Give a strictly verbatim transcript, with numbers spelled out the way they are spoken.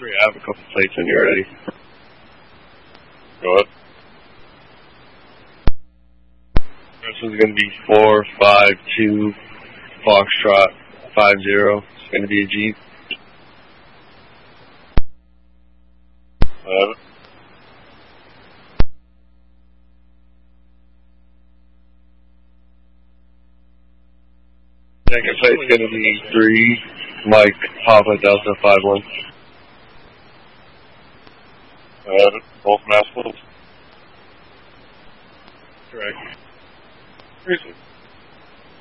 Three, I have a couple plates when you're ready. Go ahead. This is going to be four five two Foxtrot five zero. It's going to be a Jeep. I have it. Second plate's going to be three Mike Papa Delta five one. I have it. Both mass plates. Correct. Crazy.